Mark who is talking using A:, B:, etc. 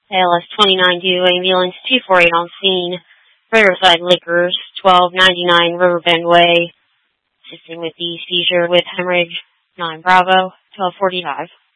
A: ALS 29 due ambulance 248 on scene. Riverside Liquors, 1299 Riverbend Way. Assisting with the seizure with hemorrhage. 9 Bravo, 1245.